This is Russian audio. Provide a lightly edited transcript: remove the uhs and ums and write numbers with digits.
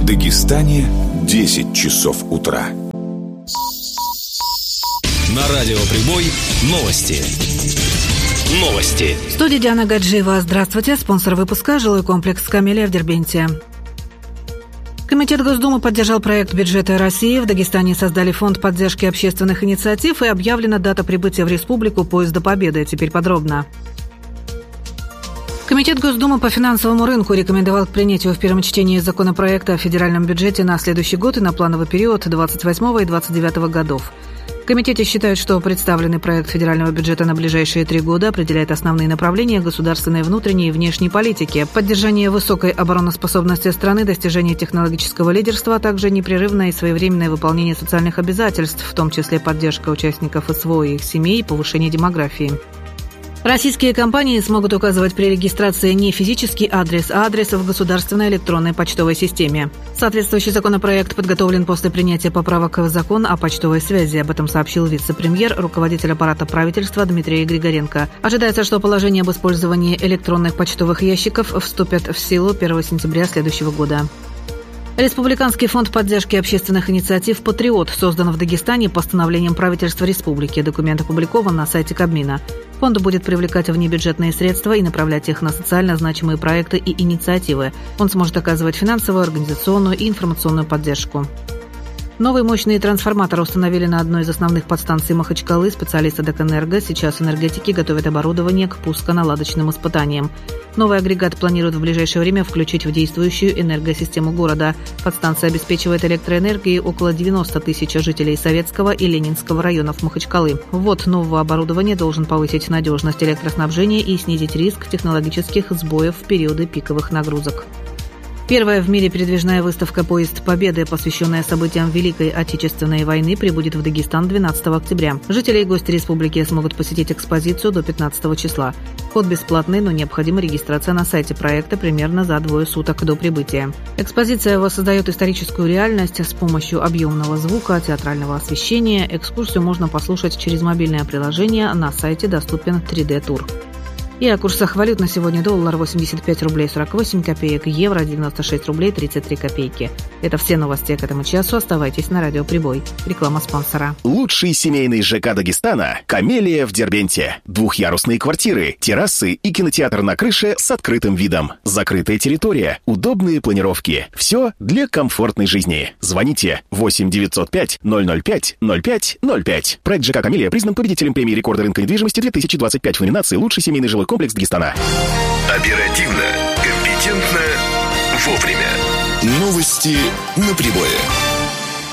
В Дагестане 10 часов утра. На радио «Прибой» новости. В студии Диана Гаджиева. Здравствуйте. Спонсор выпуска – жилой комплекс «Камелия» в Дербенте. Комитет Госдумы поддержал проект бюджета России. В Дагестане создали фонд поддержки общественных инициатив и объявлена дата прибытия в республику поезда Победы. Теперь подробно. Комитет Госдумы по финансовому рынку рекомендовал к принятию в первом чтении законопроекта о федеральном бюджете на следующий год и на плановый период 28 и 29 годов. В комитете считают, что представленный проект федерального бюджета на ближайшие 3 года определяет основные направления государственной внутренней и внешней политики, поддержание высокой обороноспособности страны, достижение технологического лидерства, а также непрерывное и своевременное выполнение социальных обязательств, в том числе поддержка участников СВО и их семей и повышение демографии. Российские компании смогут указывать при регистрации не физический адрес, а адрес в государственной электронной почтовой системе. Соответствующий законопроект подготовлен после принятия поправок в закон о почтовой связи. Об этом сообщил вице-премьер, руководитель аппарата правительства Дмитрий Григоренко. Ожидается, что положения об использовании электронных почтовых ящиков вступят в силу 1 сентября следующего года. Республиканский фонд поддержки общественных инициатив «Патриот» создан в Дагестане постановлением правительства республики. Документ опубликован на сайте Кабмина. Фонд будет привлекать внебюджетные средства и направлять их на социально значимые проекты и инициативы. Он сможет оказывать финансовую, организационную и информационную поддержку. Новый мощный трансформатор установили на одной из основных подстанций Махачкалы. Специалисты Дэкэнерго сейчас энергетики готовят оборудование к пусконаладочным испытаниям. Новый агрегат планируют в ближайшее время включить в действующую энергосистему города. Подстанция обеспечивает электроэнергией около 90 тысяч жителей Советского и Ленинского районов Махачкалы. Ввод нового оборудования должен повысить надежность электроснабжения и снизить риск технологических сбоев в периоды пиковых нагрузок. Первая в мире передвижная выставка «Поезд Победы», посвященная событиям Великой Отечественной войны, прибудет в Дагестан 12 октября. Жители и гости республики смогут посетить экспозицию до 15 числа. Вход бесплатный, но необходима регистрация на сайте проекта примерно за 2 суток до прибытия. Экспозиция воссоздает историческую реальность с помощью объемного звука, театрального освещения. Экскурсию можно послушать через мобильное приложение. На сайте доступен 3D-тур. И о курсах валют на сегодня: доллар 85 рублей 48 копеек, евро 96 рублей 33 копейки. Это все новости к этому часу. Оставайтесь на радио «Прибой». Реклама спонсора. Лучший семейный ЖК Дагестана – «Камелия» в Дербенте. Двухъярусные квартиры, террасы и кинотеатр на крыше с открытым видом. Закрытая территория, удобные планировки. Все для комфортной жизни. Звоните 8 905 005 05 05. Проект ЖК «Камелия» признан победителем премии рекорда рынка недвижимости 2025 в номинации «Лучший семейный жилой комплекс Дагестана». Оперативно, компетентно, вовремя. Новости на Прибое.